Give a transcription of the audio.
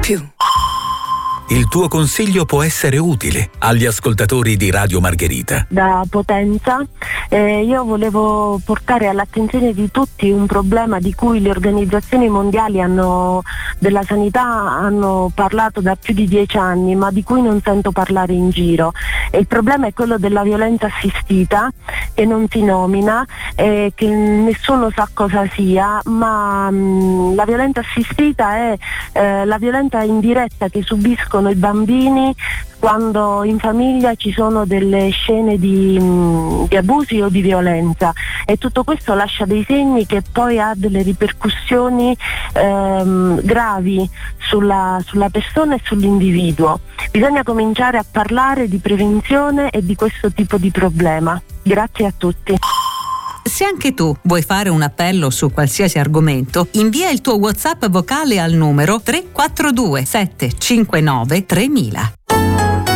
Il tuo consiglio può essere utile agli ascoltatori di Radio Margherita. Da Potenza, io volevo portare all'attenzione di tutti un problema di cui le organizzazioni mondiali della sanità hanno parlato da più di 10 anni, ma di cui non sento parlare in giro. E il problema è quello della violenza assistita, che non si nomina, che nessuno sa cosa sia, ma la violenza assistita è la violenza indiretta che subiscono i bambini quando in famiglia ci sono delle scene di abusi o di violenza, e tutto questo lascia dei segni che poi ha delle ripercussioni gravi sulla persona e sull'individuo. Bisogna cominciare a parlare di prevenzione e di questo tipo di problema. Grazie a tutti. Se anche tu vuoi fare un appello su qualsiasi argomento, invia il tuo WhatsApp vocale al numero 342 759 3000.